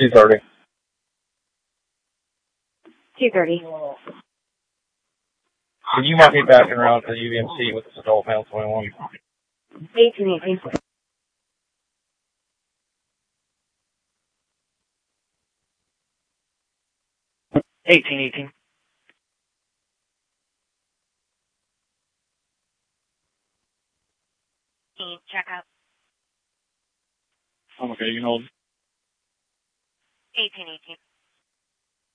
2:30. 2:30. Can you might be backing around to the UVMC with this adult male 21? 1818. 1818. Check out. Okay, you know. 1818.